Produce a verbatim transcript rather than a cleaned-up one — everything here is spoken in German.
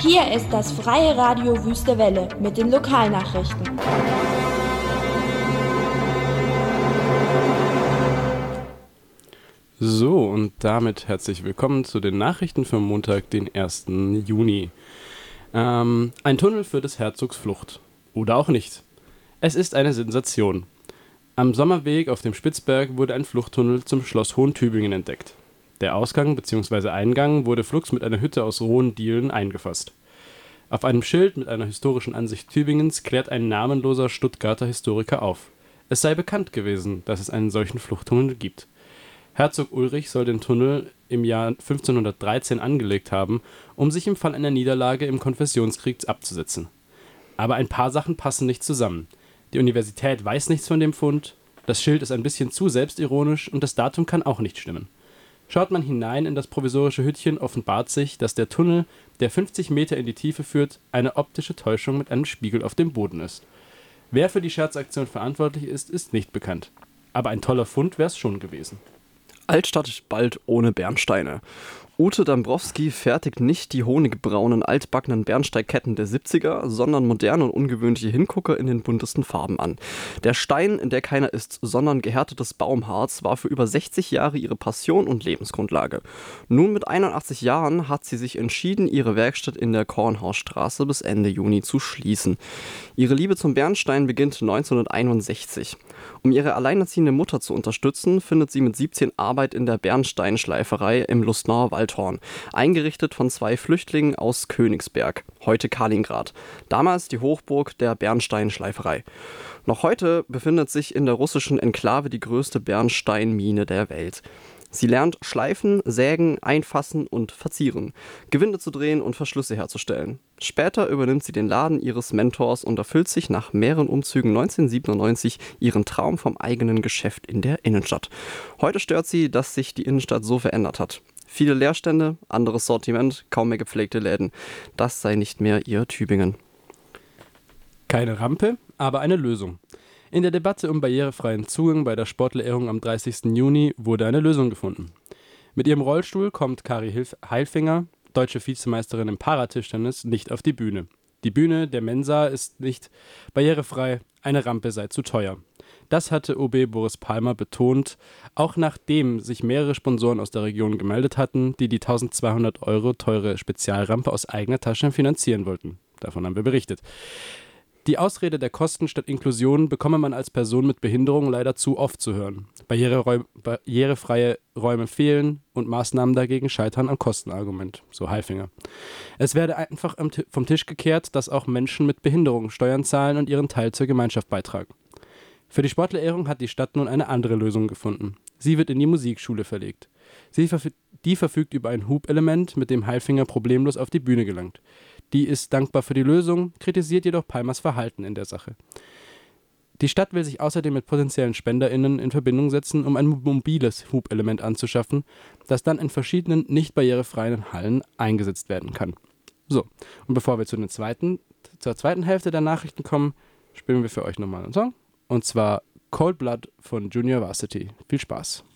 Hier ist das Freie Radio Wüste Welle mit den Lokalnachrichten. So, und damit herzlich willkommen zu den Nachrichten für Montag, den ersten Juni. Ähm, ein Tunnel für des Herzogs Flucht. Oder auch nicht. Es ist eine Sensation. Am Sommerweg auf dem Spitzberg wurde ein Fluchttunnel zum Schloss Hohentübingen entdeckt. Der Ausgang bzw. Eingang wurde flugs mit einer Hütte aus rohen Dielen eingefasst. Auf einem Schild mit einer historischen Ansicht Tübingens klärt ein namenloser Stuttgarter Historiker auf. Es sei bekannt gewesen, dass es einen solchen Fluchttunnel gibt. Herzog Ulrich soll den Tunnel im Jahr fünfzehnhundertdreizehn angelegt haben, um sich im Fall einer Niederlage im Konfessionskrieg abzusetzen. Aber ein paar Sachen passen nicht zusammen. Die Universität weiß nichts von dem Fund, das Schild ist ein bisschen zu selbstironisch und das Datum kann auch nicht stimmen. Schaut man hinein in das provisorische Hüttchen, offenbart sich, dass der Tunnel, der fünfzig Meter in die Tiefe führt, eine optische Täuschung mit einem Spiegel auf dem Boden ist. Wer für die Scherzaktion verantwortlich ist, ist nicht bekannt. Aber ein toller Fund wär's schon gewesen. Altstadt bald ohne Bernsteine. Ute Dambrowski fertigt nicht die honigbraunen, altbackenen Bernsteinketten der siebziger, sondern moderne und ungewöhnliche Hingucker in den buntesten Farben an. Der Stein, der keiner ist, sondern gehärtetes Baumharz, war für über sechzig Jahre ihre Passion und Lebensgrundlage. Nun mit einundachtzig Jahren hat sie sich entschieden, ihre Werkstatt in der Kornhausstraße bis Ende Juni zu schließen. Ihre Liebe zum Bernstein beginnt neunzehnhunderteinundsechzig. Um ihre alleinerziehende Mutter zu unterstützen, findet sie mit siebzehn Arbeit in der Bernsteinschleiferei im Lustnauer Waldhorn, eingerichtet von zwei Flüchtlingen aus Königsberg, heute Kaliningrad, damals die Hochburg der Bernsteinschleiferei. Noch heute befindet sich in der russischen Enklave die größte Bernsteinmine der Welt. Sie lernt schleifen, sägen, einfassen und verzieren, Gewinde zu drehen und Verschlüsse herzustellen. Später übernimmt sie den Laden ihres Mentors und erfüllt sich nach mehreren Umzügen neunzehnhundertsiebenundneunzig ihren Traum vom eigenen Geschäft in der Innenstadt. Heute stört sie, dass sich die Innenstadt so verändert hat. Viele Leerstände, anderes Sortiment, kaum mehr gepflegte Läden. Das sei nicht mehr ihr Tübingen. Keine Rampe, aber eine Lösung. In der Debatte um barrierefreien Zugang bei der Sportlerehrung am dreißigsten Juni wurde eine Lösung gefunden. Mit ihrem Rollstuhl kommt Kari Hilf- Heilfinger, deutsche Vizemeisterin im Paratischtennis, nicht auf die Bühne. Die Bühne der Mensa ist nicht barrierefrei, eine Rampe sei zu teuer. Das hatte O B Boris Palmer betont, auch nachdem sich mehrere Sponsoren aus der Region gemeldet hatten, die die eintausendzweihundert Euro teure Spezialrampe aus eigener Tasche finanzieren wollten. Davon haben wir berichtet. Die Ausrede der Kosten statt Inklusion bekomme man als Person mit Behinderung leider zu oft zu hören. Barriereräu- barrierefreie Räume fehlen und Maßnahmen dagegen scheitern am Kostenargument, so Heilfinger. Es werde einfach vom Tisch gekehrt, dass auch Menschen mit Behinderung Steuern zahlen und ihren Teil zur Gemeinschaft beitragen. Für die Sportlerehrung hat die Stadt nun eine andere Lösung gefunden. Sie wird in die Musikschule verlegt. Sie verf- die verfügt über ein Hubelement, mit dem Heilfinger problemlos auf die Bühne gelangt. Die ist dankbar für die Lösung, kritisiert jedoch Palmers Verhalten in der Sache. Die Stadt will sich außerdem mit potenziellen SpenderInnen in Verbindung setzen, um ein mobiles Hubelement anzuschaffen, das dann in verschiedenen nicht barrierefreien Hallen eingesetzt werden kann. So, und bevor wir zu den zweiten, zur zweiten Hälfte der Nachrichten kommen, spielen wir für euch nochmal einen Song. Und zwar Cold Blood von Junior Varsity. Viel Spaß.